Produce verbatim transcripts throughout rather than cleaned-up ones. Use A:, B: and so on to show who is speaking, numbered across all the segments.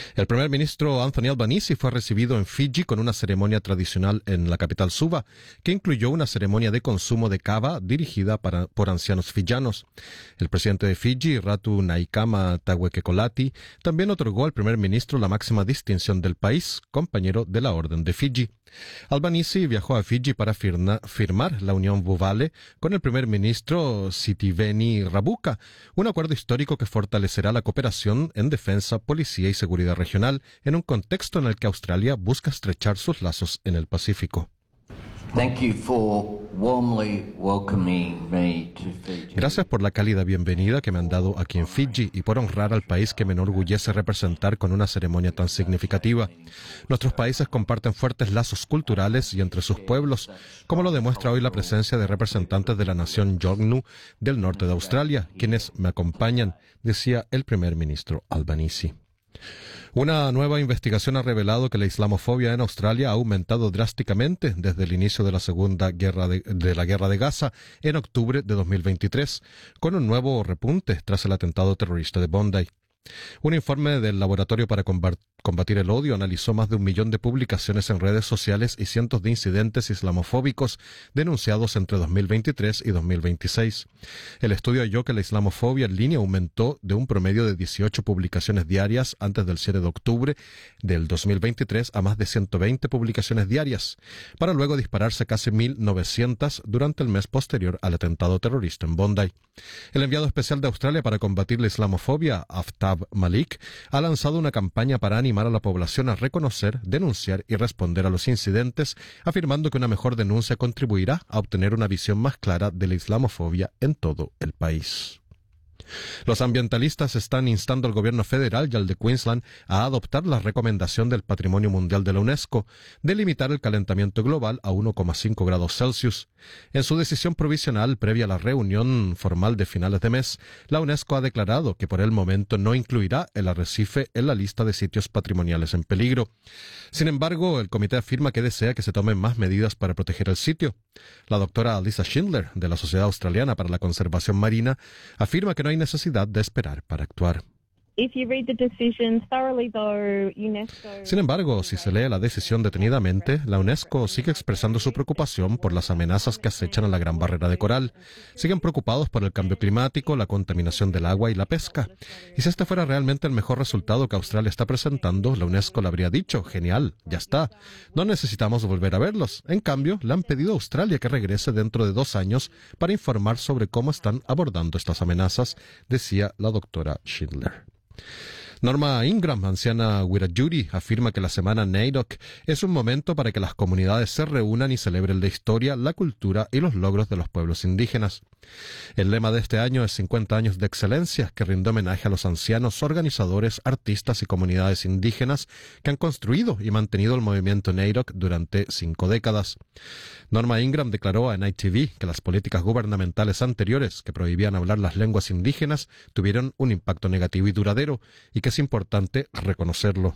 A: El primer ministro Anthony Albanese fue recibido en Fiji con una ceremonia tradicional en la capital Suva, que incluyó una ceremonia de consumo de cava dirigida para, por ancianos fiyianos. El presidente de Fiji, Ratu Naikama Tawekekolati, también otorgó al primer ministro la máxima distinción del país, compañero de la Orden de Fiji. Albanese viajó a Fiji para firma, firmar la Unión Buvale con el primer ministro Sitiveni Rabuka, un acuerdo histórico que fortalecerá la cooperación en defensa, policía y seguridad regional en un contexto en el que Australia busca estrechar sus lazos en el Pacífico.
B: Thank you for warmly welcoming me to Fiji.
A: Gracias por la cálida bienvenida que me han dado aquí en Fiji y por honrar al país que me enorgullece representar con una ceremonia tan significativa. Nuestros países comparten fuertes lazos culturales y entre sus pueblos, como lo demuestra hoy la presencia de representantes de la nación Yolngu del norte de Australia, quienes me acompañan, decía el primer ministro Albanese. Una nueva investigación ha revelado que la islamofobia en Australia ha aumentado drásticamente desde el inicio de la segunda guerra de, de la guerra de Gaza en octubre de dos mil veintitrés, con un nuevo repunte tras el atentado terrorista de Bondi. Un informe del Laboratorio para Combatir el Odio analizó más de un millón de publicaciones en redes sociales y cientos de incidentes islamofóbicos denunciados entre dos mil veintitrés y dos mil veintiséis. El estudio halló que la islamofobia en línea aumentó de un promedio de dieciocho publicaciones diarias antes del siete de octubre del dos mil veintitrés a más de ciento veinte publicaciones diarias, para luego dispararse casi mil novecientas durante el mes posterior al atentado terrorista en Bondi. El enviado especial de Australia para combatir la islamofobia, Aftab Malik, ha lanzado una campaña para animar a la población a reconocer, denunciar y responder a los incidentes, afirmando que una mejor denuncia contribuirá a obtener una visión más clara de la islamofobia en todo el país. Los ambientalistas están instando al gobierno federal y al de Queensland a adoptar la recomendación del Patrimonio Mundial de la UNESCO de limitar el calentamiento global a uno coma cinco grados Celsius. En su decisión provisional previa a la reunión formal de finales de mes, la UNESCO ha declarado que por el momento no incluirá el arrecife en la lista de sitios patrimoniales en peligro. Sin embargo, el comité afirma que desea que se tomen más medidas para proteger el sitio. La doctora Lisa Schindler, de la Sociedad Australiana para la Conservación Marina, afirma que no hay necesidad de esperar para actuar. Sin embargo, si se lee la decisión detenidamente, la UNESCO sigue expresando su preocupación por las amenazas que acechan a la Gran Barrera de Coral. Siguen preocupados por el cambio climático, la contaminación del agua y la pesca. Y si este fuera realmente el mejor resultado que Australia está presentando, la UNESCO le habría dicho, genial, ya está, no necesitamos volver a verlos. En cambio, le han pedido a Australia que regrese dentro de dos años para informar sobre cómo están abordando estas amenazas, decía la doctora Schindler. Norma Ingram, anciana Wiradjuri, afirma que la semana NAIDOC es un momento para que las comunidades se reúnan y celebren la historia, la cultura y los logros de los pueblos indígenas. El lema de este año es cincuenta años de excelencia, que rinde homenaje a los ancianos, organizadores, artistas y comunidades indígenas que han construido y mantenido el movimiento NAIDOC durante cinco décadas. Norma Ingram declaró a N I T V que las políticas gubernamentales anteriores que prohibían hablar las lenguas indígenas tuvieron un impacto negativo y duradero, y que es importante reconocerlo.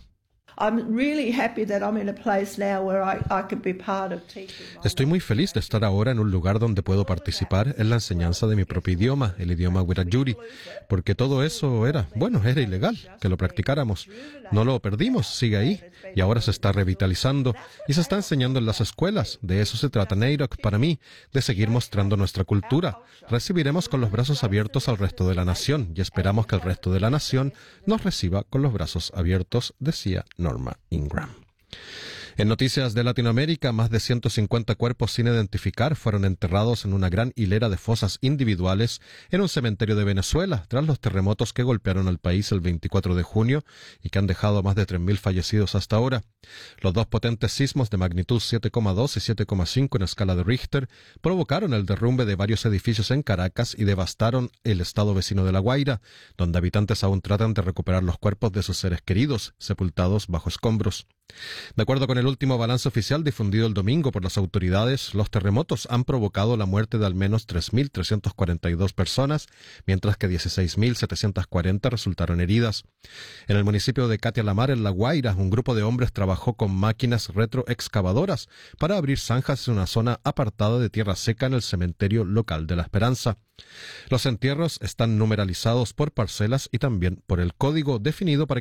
A: Estoy muy feliz de estar ahora en un lugar donde puedo participar en la enseñanza de mi propio idioma, el idioma Wiradjuri, porque todo eso era, bueno, era ilegal, que lo practicáramos. No lo perdimos, sigue ahí, y ahora se está revitalizando, y se está enseñando en las escuelas. De eso se trata NAIDOC para mí, de seguir mostrando nuestra cultura. Recibiremos con los brazos abiertos al resto de la nación, y esperamos que el resto de la nación nos reciba con los brazos abiertos, decía Norma Ingram. En noticias de Latinoamérica, más de ciento cincuenta cuerpos sin identificar fueron enterrados en una gran hilera de fosas individuales en un cementerio de Venezuela tras los terremotos que golpearon al país el veinticuatro de junio y que han dejado más de tres mil fallecidos hasta ahora. Los dos potentes sismos de magnitud siete coma dos y siete coma cinco en escala de Richter provocaron el derrumbe de varios edificios en Caracas y devastaron el estado vecino de La Guaira, donde habitantes aún tratan de recuperar los cuerpos de sus seres queridos, sepultados bajo escombros. De acuerdo con el último balance oficial difundido el domingo por las autoridades, los terremotos han provocado la muerte de al menos tres mil trescientas cuarenta y dos personas, mientras que dieciséis mil setecientas cuarenta resultaron heridas. En el municipio de Catia la Mar, en La Guaira, un grupo de hombres trabajó con máquinas retroexcavadoras para abrir zanjas en una zona apartada de tierra seca en el cementerio local de La Esperanza. Los entierros están numeralizados por parcelas y también por el código definido para